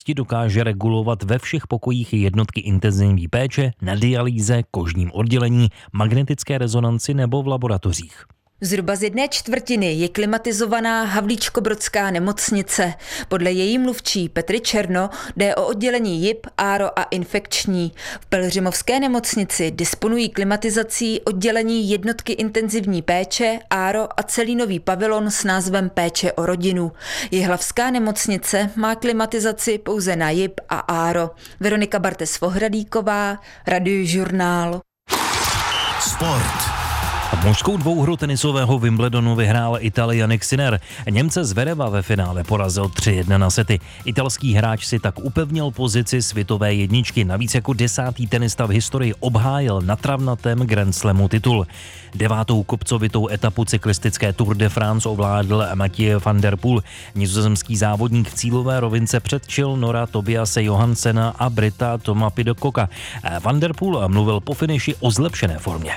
dokáže regulovat ve všech pokojích jednotky intenzivní péče, na dialýze, kožním oddělení, magnetické rezonanci nebo v laboratořích. Zhruba z 1/4 je klimatizovaná Havlíčkobrodská nemocnice. Podle její mluvčí Petry Černo jde o oddělení JIP, áro a infekční. V Pelhřimovské nemocnici disponují klimatizací oddělení jednotky intenzivní péče, áro a celý nový pavilon s názvem Péče o rodinu. Jihlavská nemocnice má klimatizaci pouze na JIP a áro. Veronika Bartes-Vohradíková, Radiožurnál. Sport. Mužskou dvouhru tenisového Wimbledonu vyhrál Ital Jannik Sinner. Němce Zvereva ve finále porazil 3-1 na sety. Italský hráč si tak upevnil pozici světové jedničky. Navíc jako 10. tenista v historii obhájil na travnatém Grand Slamu titul. 9. kopcovitou etapu cyklistické Tour de France ovládl Mathieu van der Poel. Nizozemský závodník v cílové rovince předčil Nora Tobiase Johanssena a Brita Toma Pidcocka. Van der Poel mluvil po finiši o zlepšené formě.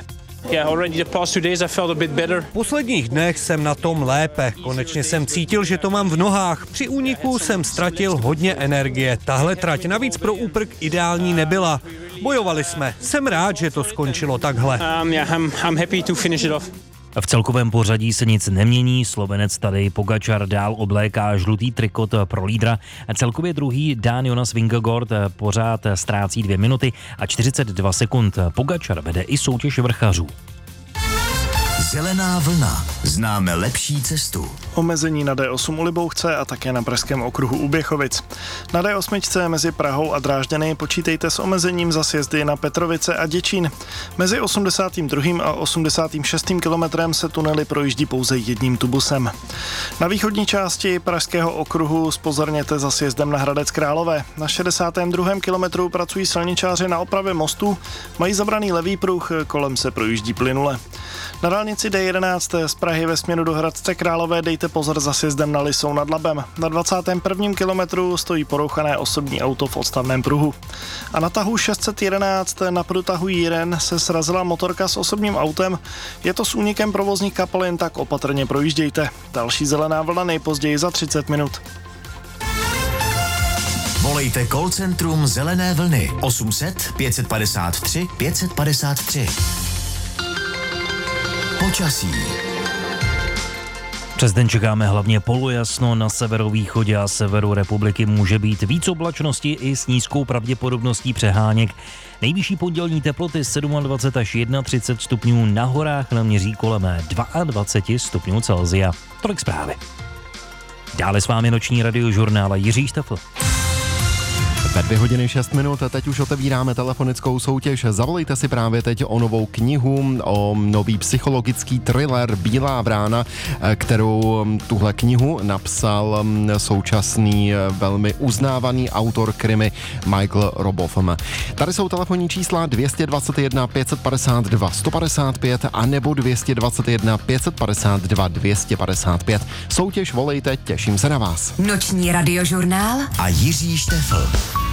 V posledních dnech jsem na tom lépe. Konečně jsem cítil, že to mám v nohách. Při úniku jsem ztratil hodně energie. Tahle trať navíc pro úprk ideální nebyla. Bojovali jsme. Jsem rád, že to skončilo takhle. I'm happy to finish it off. V celkovém pořadí se nic nemění, Slovenec Tadej Pogačar dál obléká žlutý trikot pro lídra. Celkově druhý Dán Jonas Vingegaard pořád ztrácí 2 minuty a 42 sekund. Pogačar vede i soutěž vrchařů. Zelená vlna. Známe lepší cestu. Omezení na D8 u Libouchce a také na pražském okruhu u Běchovic. Na D8 mezi Prahou a Drážďany počítejte s omezením za sjezdy na Petrovice a Děčín. Mezi 82. a 86. kilometrem se tunely projíždí pouze jedním tubusem. Na východní části pražského okruhu zpozorněte za sjezdem na Hradec Králové. Na 62. kilometru pracují silničáři na opravě mostu, mají zabraný levý pruh, kolem se projíždí plynule. Na dálnici D11 z Prahy ve směru do Hradce Králové dejte pozor za sjezdem na Lisou nad Labem. Na 21. kilometru stojí porouchané osobní auto v odstavném pruhu. A na tahu 611 na průtahu Jiren se srazila motorka s osobním autem. Je to s únikem provozních kapalin, tak opatrně projíždějte. Další zelená vlna nejpozději za 30 minut. Volejte call centrum Zelené vlny 800 553 553. Počasí. Přes den čekáme hlavně polojasno, na severovýchodě a severu republiky může být víc oblačnosti i s nízkou pravděpodobností přeháněk. Nejvyšší pondělní teploty 27 až 31 stupňů, na horách naměří kolem 22 stupňů Celsia. Tolik zprávy. Dále s vámi noční radiožurnál Jiří Štefl. Ve 2 hodiny 6 minut teď už otevíráme telefonickou soutěž. Zavolejte si právě teď o novou knihu, o nový psychologický thriller Bílá vrána, kterou tuhle knihu napsal současný velmi uznávaný autor krimi Michael Robotham. Tady jsou telefonní čísla 221 552 155 a nebo 221 552 255. Soutěž volejte, těším se na vás. Noční radiožurnál A Jiří Štefl.